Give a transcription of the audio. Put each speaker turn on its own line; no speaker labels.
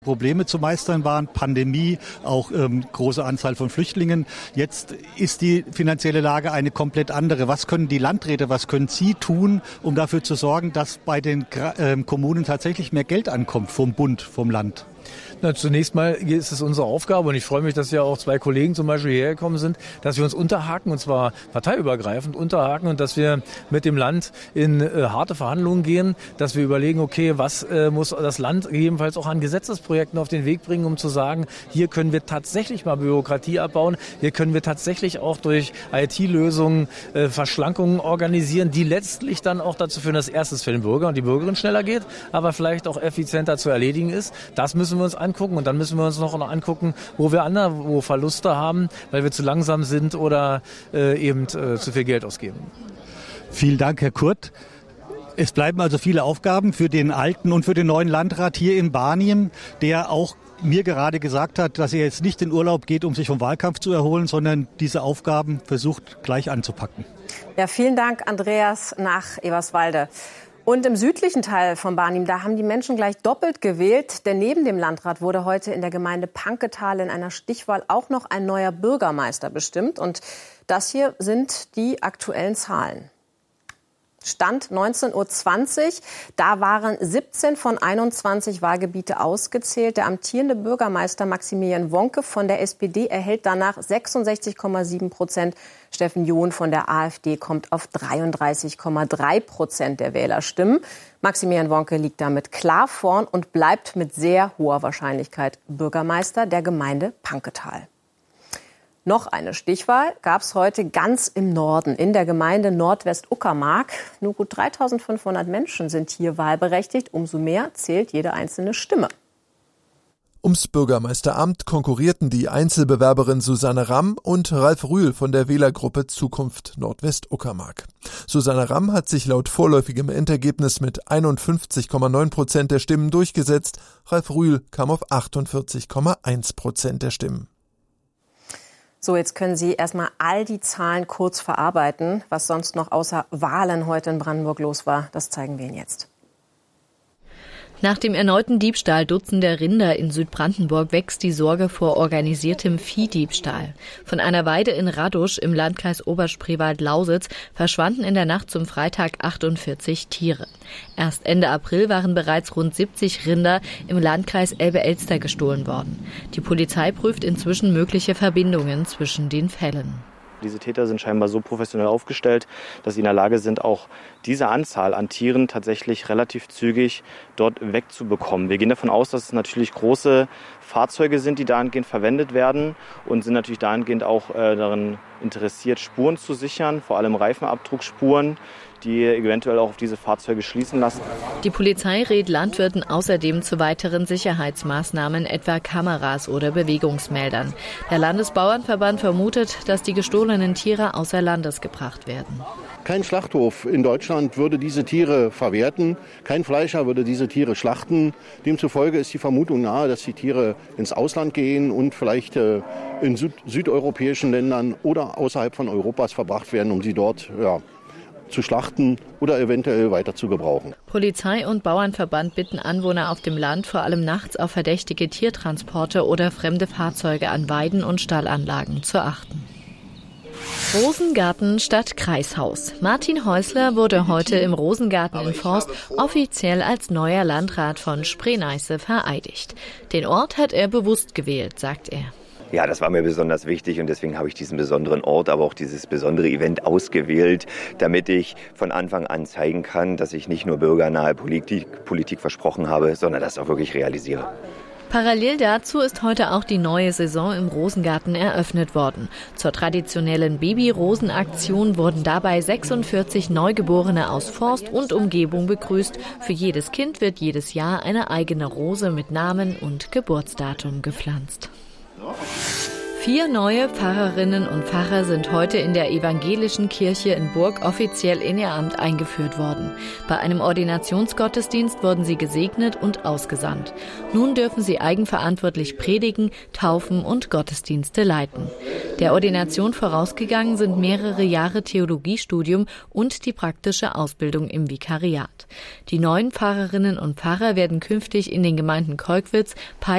Probleme zu meistern waren, Pandemie, auch große Anzahl von Flüchtlingen. Jetzt ist die finanzielle Lage eine komplett andere. Was können die Landräte, was können Sie tun, um dafür zu sorgen, dass bei den Kommunen tatsächlich mehr Geld ankommt vom Bund, vom Land?
Na, zunächst mal ist es unsere Aufgabe, und ich freue mich, dass ja auch 2 Kollegen zum Beispiel hierher gekommen sind, dass wir uns unterhaken, und zwar parteiübergreifend unterhaken, und dass wir mit dem Land in harte Verhandlungen gehen, dass wir überlegen, okay, was muss das Land gegebenenfalls auch an Gesetzesprojekten auf den Weg bringen, um zu sagen, hier können wir tatsächlich mal Bürokratie abbauen, hier können wir tatsächlich auch durch IT-Lösungen Verschlankungen organisieren, die letztlich dann auch dazu führen, dass erstens für den Bürger und die Bürgerin schneller geht, aber vielleicht auch effizienter zu erledigen ist. Das müssen wir uns angucken, und dann müssen wir uns noch angucken, wo wir anderswo Verluste haben, weil wir zu langsam sind oder eben zu viel Geld ausgeben.
Vielen Dank, Herr Kurt. Es bleiben also viele Aufgaben für den alten und für den neuen Landrat hier in Barnim, der auch mir gerade gesagt hat, dass er jetzt nicht in Urlaub geht, um sich vom Wahlkampf zu erholen, sondern diese Aufgaben versucht gleich anzupacken.
Ja, vielen Dank, Andreas, nach Eberswalde. Und im südlichen Teil von Barnim, da haben die Menschen gleich doppelt gewählt, denn neben dem Landrat wurde heute in der Gemeinde Panketal in einer Stichwahl auch noch ein neuer Bürgermeister bestimmt. Und das hier sind die aktuellen Zahlen. Stand 19:20 Uhr, da waren 17 von 21 Wahlgebiete ausgezählt. Der amtierende Bürgermeister Maximilian Wonke von der SPD erhält danach 66,7%. Steffen John von der AfD kommt auf 33,3% der Wählerstimmen. Maximilian Wonke liegt damit klar vorn und bleibt mit sehr hoher Wahrscheinlichkeit Bürgermeister der Gemeinde Panketal. Noch eine Stichwahl gab es heute ganz im Norden, in der Gemeinde Nordwestuckermark. Nur gut 3.500 Menschen sind hier wahlberechtigt. Umso mehr zählt jede einzelne Stimme.
Ums Bürgermeisteramt konkurrierten die Einzelbewerberin Susanne Ramm und Ralf Rühl von der Wählergruppe Zukunft Nordwestuckermark. Susanne Ramm hat sich laut vorläufigem Endergebnis mit 51,9% der Stimmen durchgesetzt. Ralf Rühl kam auf 48,1% der Stimmen.
So, jetzt können Sie erstmal all die Zahlen kurz verarbeiten. Was sonst noch außer Wahlen heute in Brandenburg los war, das zeigen wir Ihnen jetzt.
Nach dem erneuten Diebstahl dutzender Rinder in Südbrandenburg wächst die Sorge vor organisiertem Viehdiebstahl. Von einer Weide in Radusch im Landkreis Oberspreewald-Lausitz verschwanden in der Nacht zum Freitag 48 Tiere. Erst Ende April waren bereits rund 70 Rinder im Landkreis Elbe-Elster gestohlen worden. Die Polizei prüft inzwischen mögliche Verbindungen zwischen den Fällen.
Diese Täter sind scheinbar so professionell aufgestellt, dass sie in der Lage sind, auch diese Anzahl an Tieren tatsächlich relativ zügig dort wegzubekommen. Wir gehen davon aus, dass es natürlich große Fahrzeuge sind, die dahingehend verwendet werden, und sind natürlich dahingehend auch daran interessiert, Spuren zu sichern, vor allem Reifenabdruckspuren, die eventuell auch auf diese Fahrzeuge schließen lassen.
Die Polizei rät Landwirten außerdem zu weiteren Sicherheitsmaßnahmen, etwa Kameras oder Bewegungsmeldern. Der Landesbauernverband vermutet, dass die gestohlenen Tiere außer Landes gebracht werden.
Kein Schlachthof in Deutschland würde diese Tiere verwerten. Kein Fleischer würde diese Tiere schlachten. Demzufolge ist die Vermutung nahe, dass die Tiere ins Ausland gehen und vielleicht in südeuropäischen Ländern oder außerhalb von Europas verbracht werden, um sie dort zu schlachten oder eventuell weiter zu gebrauchen.
Polizei und Bauernverband bitten Anwohner auf dem Land vor allem nachts auf verdächtige Tiertransporte oder fremde Fahrzeuge an Weiden und Stallanlagen zu achten. Rosengarten statt Kreishaus. Martin Häusler wurde heute im Rosengarten in Forst offiziell als neuer Landrat von Spree-Neiße vereidigt. Den Ort hat er bewusst gewählt, sagt er.
Ja, das war mir besonders wichtig, und deswegen habe ich diesen besonderen Ort, aber auch dieses besondere Event ausgewählt, damit ich von Anfang an zeigen kann, dass ich nicht nur bürgernahe Politik versprochen habe, sondern das auch wirklich realisiere.
Parallel dazu ist heute auch die neue Saison im Rosengarten eröffnet worden. Zur traditionellen Baby-Rosen-Aktion wurden dabei 46 Neugeborene aus Forst und Umgebung begrüßt. Für jedes Kind wird jedes Jahr eine eigene Rose mit Namen und Geburtsdatum gepflanzt. 4 neue Pfarrerinnen und Pfarrer sind heute in der evangelischen Kirche in Burg offiziell in ihr Amt eingeführt worden. Bei einem Ordinationsgottesdienst wurden sie gesegnet und ausgesandt. Nun dürfen sie eigenverantwortlich predigen, taufen und Gottesdienste leiten. Der Ordination vorausgegangen sind mehrere Jahre Theologiestudium und die praktische Ausbildung im Vikariat. Die neuen Pfarrerinnen und Pfarrer werden künftig in den Gemeinden Kolkwitz,